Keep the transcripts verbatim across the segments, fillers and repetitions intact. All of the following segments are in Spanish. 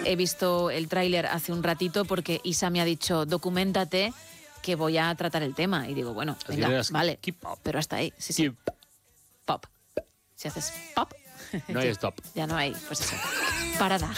he visto el tráiler hace un ratito porque Isa me ha dicho, documéntate que voy a tratar el tema. Y digo, bueno, venga, vale, pero hasta ahí. Sí, sí. Pop. Si haces pop... No hay stop. Ya no hay, pues eso. Parada.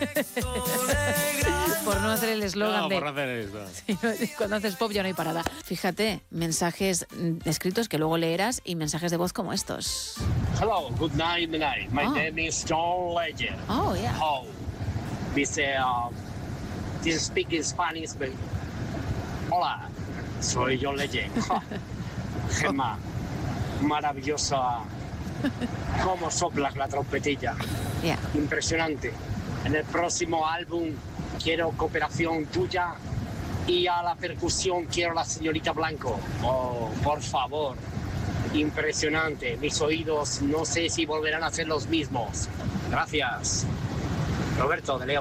Por no hacer el eslogan no, de... por no hacer el eslogan. Sí, cuando haces pop ya no hay parada. Fíjate, mensajes escritos que luego leerás y mensajes de voz como estos. Hello, good night, good night. My oh. name is John Legend. Oh, yeah. Oh, dice, uh, this speaking Spanish. But... Hola, soy John Legend. Gemma, maravillosa. Cómo soplas la trompetilla. Yeah. Impresionante. En el próximo álbum quiero cooperación tuya y a la percusión quiero la señorita Blanco. Oh, por favor. Impresionante. Mis oídos no sé si volverán a ser los mismos. Gracias. Roberto de León.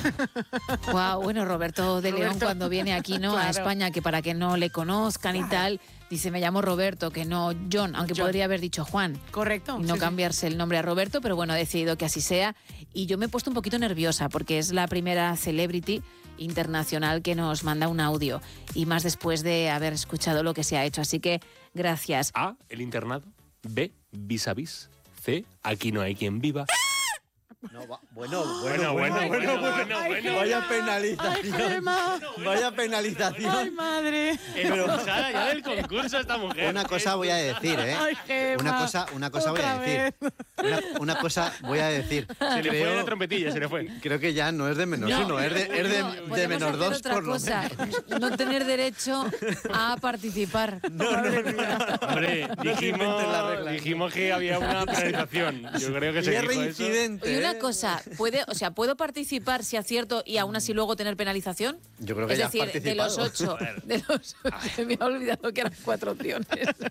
Wow, bueno, Roberto de Roberto. León cuando viene aquí, ¿no? Claro. A España, que para que no le conozcan y tal, dice, me llamo Roberto, que no John, aunque John. podría haber dicho Juan. Correcto. Y no sí, cambiarse el nombre a Roberto, pero bueno, ha decidido que así sea. Y yo me he puesto un poquito nerviosa porque es la primera celebrity internacional que nos manda un audio. Y más después de haber escuchado lo que se ha hecho. Así que gracias. A, el internado. B, vis a vis. C, aquí no hay quien viva. No, va, bueno, Bueno, bueno, bueno, bueno, bueno. Vaya penalización. Ay, Gemma. Vaya penalización. Ay, madre. Expulsada ya del concurso esta mujer. Una cosa voy a decir, ¿eh? Ay, Gemma. Una cosa, una cosa voy a Otra decir. Una, una cosa voy a decir. Se le fue Creo- la trompetilla, se le fue. Creo que ya no es de menos No, uno, es de, es de, no, de podemos menos hacer dos otra por lo cosa, menos. no tener derecho a participar. Hombre, dijimos, la regla. dijimos que había una penalización. Yo creo que se Y es dijo eso. reincidente. Y una ¿eh? cosa, ¿puede, o sea, ¿puedo participar si acierto y aún así luego tener penalización? Yo creo que es ya has decir, de los participado. ocho, de los ocho, me ha olvidado que eran cuatro opciones.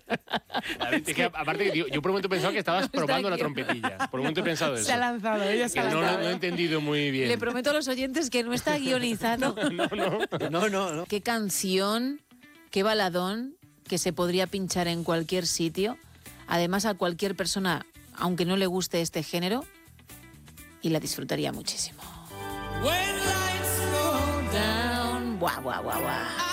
Es que, aparte, yo, yo por un momento pensaba que estabas Está probando la aquí. trompetilla. Por un momento he pensado eso. Se ha lanzado, ella se Que ha no, lanzado. no, no he entendido muy bien. Le prometo a los oyentes que no está guionizado. No, no. No, no, no. ¿Qué canción, qué baladón que se podría pinchar en cualquier sitio? Además, a cualquier persona, aunque no le guste este género, y la disfrutaría muchísimo. When lights go down. Buah, buah, buah, buah.